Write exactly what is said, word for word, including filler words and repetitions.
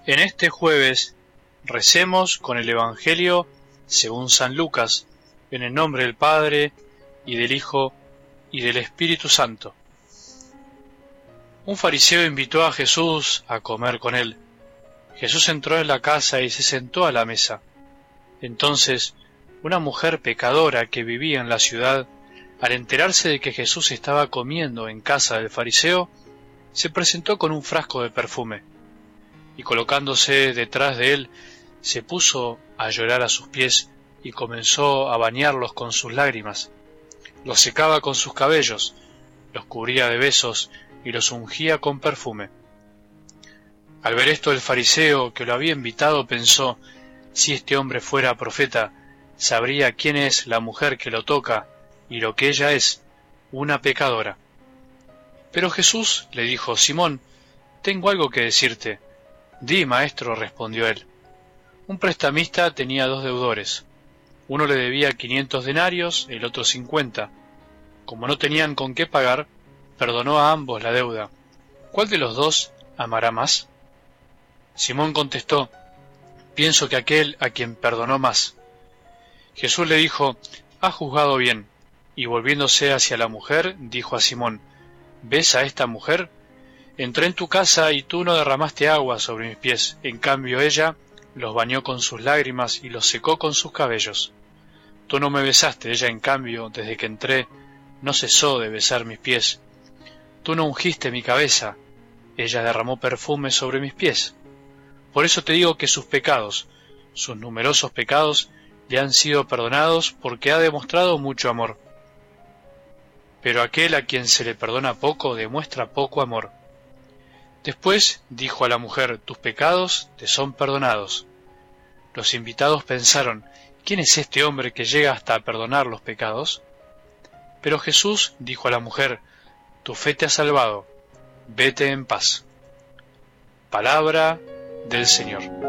En este jueves recemos con el Evangelio según San Lucas, en el nombre del Padre, y del Hijo, y del Espíritu Santo. Un fariseo invitó a Jesús a comer con él. Jesús entró en la casa y se sentó a la mesa. Entonces, una mujer pecadora que vivía en la ciudad, al enterarse de que Jesús estaba comiendo en casa del fariseo, se presentó con un frasco de perfume, y colocándose detrás de él, se puso a llorar a sus pies y comenzó a bañarlos con sus lágrimas. Los secaba con sus cabellos, los cubría de besos y los ungía con perfume. Al ver esto, el fariseo que lo había invitado pensó: si este hombre fuera profeta, sabría quién es la mujer que lo toca y lo que ella es, una pecadora. Pero Jesús le dijo: Simón, tengo algo que decirte. Di, maestro, respondió él. Un prestamista tenía dos deudores. Uno le debía quinientos denarios, el otro cincuenta. Como no tenían con qué pagar, perdonó a ambos la deuda. ¿Cuál de los dos amará más? Simón contestó: pienso que aquel a quien perdonó más. Jesús le dijo: has juzgado bien. Y volviéndose hacia la mujer, dijo a Simón: ¿ves a esta mujer? Entré en tu casa y tú no derramaste agua sobre mis pies. En cambio ella los bañó con sus lágrimas y los secó con sus cabellos. Tú no me besaste, ella en cambio, desde que entré, no cesó de besar mis pies. Tú no ungiste mi cabeza, ella derramó perfume sobre mis pies. Por eso te digo que sus pecados, sus numerosos pecados, le han sido perdonados porque ha demostrado mucho amor. Pero aquel a quien se le perdona poco demuestra poco amor. Después dijo a la mujer: tus pecados te son perdonados. Los invitados pensaron: ¿quién es este hombre que llega hasta perdonar los pecados? Pero Jesús dijo a la mujer: tu fe te ha salvado, vete en paz. Palabra del Señor.